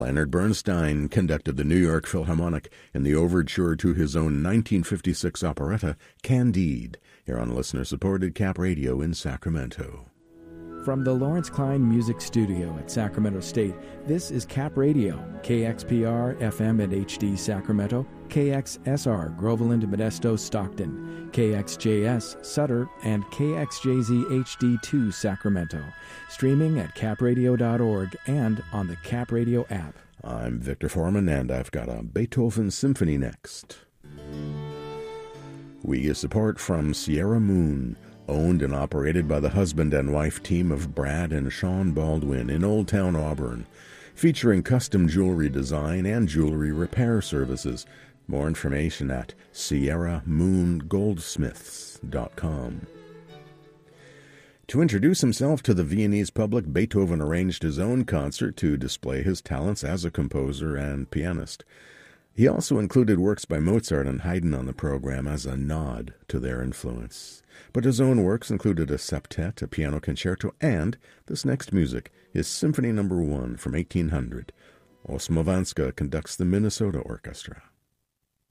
Leonard Bernstein conducted the New York Philharmonic in the overture to his own 1956 operetta, Candide, here on listener-supported Cap Radio in Sacramento. From the Lawrence Klein Music Studio at Sacramento State, this is Cap Radio, KXPR FM and HD Sacramento, KXSR Groveland, Modesto, Stockton, KXJS Sutter, and KXJZ HD2 Sacramento. Streaming at capradio.org and on the Cap Radio app. I'm Victor Foreman, and I've got a Beethoven symphony next. We get support from Sierra Moon, owned and operated by the husband and wife team of Brad and Sean Baldwin in Old Town Auburn, featuring custom jewelry design and jewelry repair services. More information at SierraMoonGoldsmiths.com. To introduce himself to the Viennese public, Beethoven arranged his own concert to display his talents as a composer and pianist. He also included works by Mozart and Haydn on the program as a nod to their influence. But his own works included a septet, a piano concerto, and, this next music, his Symphony No. 1 from 1800. Osmowska conducts the Minnesota Orchestra.